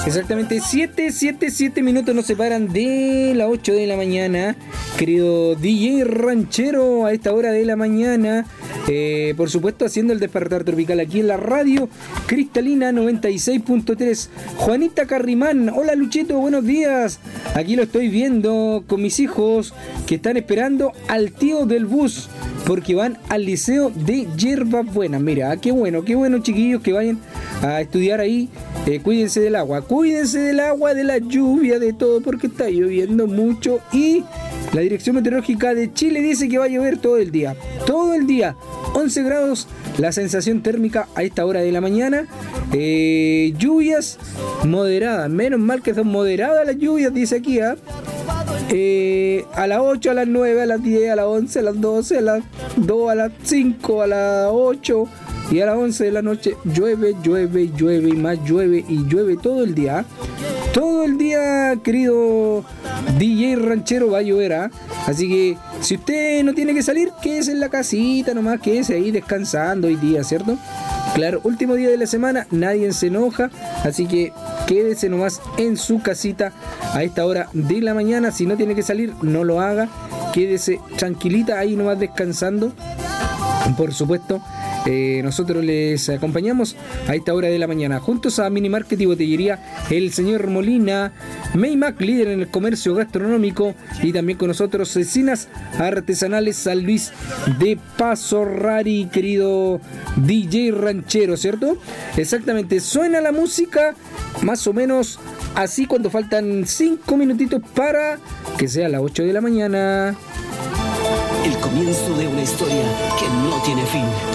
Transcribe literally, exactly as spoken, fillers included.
Exactamente, siete, siete, siete minutos nos separan de las ocho de la mañana. Querido D J Ranchero, a esta hora de la mañana, eh, por supuesto haciendo el despertar tropical aquí en la radio Cristalina noventa y seis punto tres. Juanita Carrimán, hola Luchito, buenos días. Aquí lo estoy viendo con mis hijos que están esperando al tío del bus porque van al liceo de Yerbas Buenas. Mira, qué bueno, qué bueno, chiquillos, que vayan a estudiar ahí. Eh, cuídense del agua, cuídense del agua, de la lluvia, de todo, porque está lloviendo mucho y la Dirección Meteorológica de Chile dice que va a llover todo el día, todo el día, once grados la sensación térmica a esta hora de la mañana, eh, lluvias moderadas, menos mal que son moderadas las lluvias, dice aquí, ¿eh? Eh, a las ocho, a las nueve, a las diez, a las once, a las doce, a las dos, a las cinco, a las ocho y a las once de la noche llueve, llueve, llueve y más llueve y llueve todo el día. Todo el día, querido D J Ranchero, va a llover, ¿eh? Así que si usted no tiene que salir, quédese en la casita nomás, quédese ahí descansando hoy día, ¿cierto? Claro, último día de la semana, nadie se enoja, así que quédese nomás en su casita a esta hora de la mañana. Si no tiene que salir, no lo haga, quédese tranquilita ahí nomás descansando. Por supuesto, eh, nosotros les acompañamos a esta hora de la mañana juntos a Mini Market y Botellería El Señor Molina, Maymac, líder en el comercio gastronómico, y también con nosotros Cecinas Artesanales San Luis de Paso Rari, querido D J Ranchero, ¿cierto? Exactamente, suena la música más o menos así cuando faltan cinco minutitos para que sea las ocho de la mañana. El comienzo de una historia que no tiene fin.